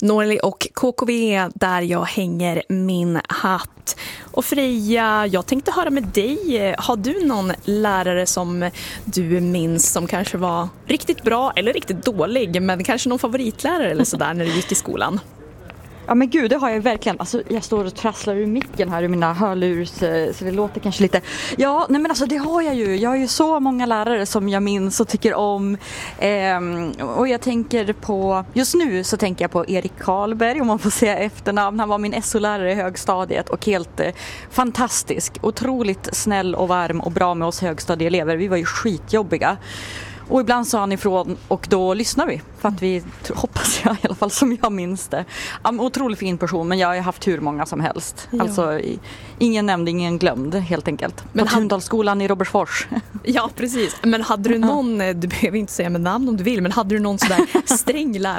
Norli och KKV där jag hänger min hatt. Och Freja, jag tänkte höra med dig. Har du någon lärare som du minns som kanske var riktigt bra eller riktigt dålig, men kanske någon favoritlärare eller sådär när du gick i skolan? Ja men gud, det har jag verkligen. Alltså, jag står och trasslar ur micken här i mina hörlurs så det låter kanske lite... Ja, nej men alltså det har jag ju. Jag har ju så många lärare som jag minns och tycker om. Och jag tänker på... Just nu så tänker jag på Erik Karlberg, om man får säga efternamn. Han var min SO-lärare i högstadiet och helt fantastisk. Otroligt snäll och varm och bra med oss högstadieelever. Vi var ju skitjobbiga. Och ibland sa han ifrån och då lyssnar vi. För att vi, hoppas jag i alla fall som jag minns det. Otroligt fin person, men jag har haft hur många som helst. Ja. Alltså ingen nämnd, ingen glömd helt enkelt. Men på Tundalsskolan i Robertsfors. Ja, precis. Men hade du någon, du behöver inte säga med namn om du vill, men hade du någon sådär sträng lärare